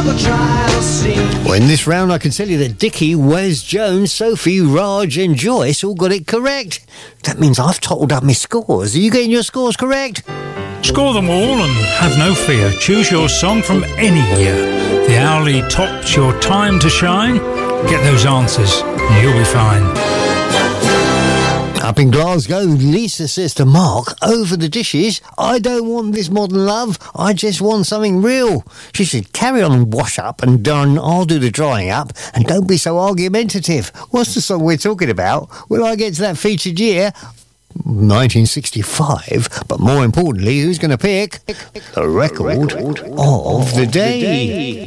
Well, in this round, I can tell you that Dickie, Wes, Jones, Sophie, Raj and Joyce all got it correct. That means I've totalled up my scores. Are you getting your scores correct? Score them all and have no fear. Choose your song from any year. The Owlie tops your time to shine. Get those answers and you'll be fine. Up in Glasgow, Lisa says to Mark, over the dishes, I don't want this modern love, I just want something real. She said, carry on and wash up and done, I'll do the drying up, and don't be so argumentative. What's the song we're talking about? Will I get to that featured year? 1965, but more importantly, who's going to pick the record of the day?